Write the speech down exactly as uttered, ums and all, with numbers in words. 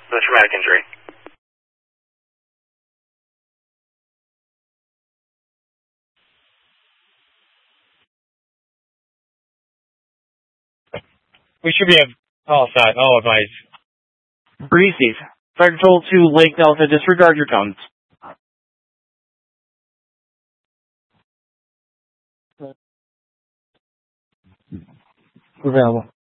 The traumatic injury. We should be at all set. All advice. Receive. Fire Control to Lake Delta, disregard your tones. Available.